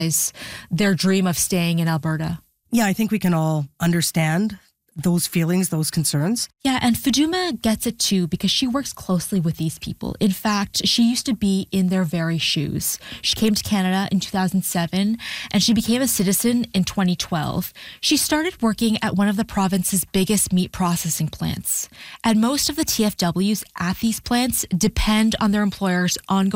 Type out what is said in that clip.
their dream of staying in Alberta. Yeah, I think we can all understand those feelings, those concerns. Yeah, and Faduma gets it too because she works closely with these people. In fact, she used to be in their very shoes. She came to Canada in 2007 and she became a citizen in 2012. She started working at one of the province's biggest meat processing plants. And most of the TFWs at these plants depend on their employers' ongoing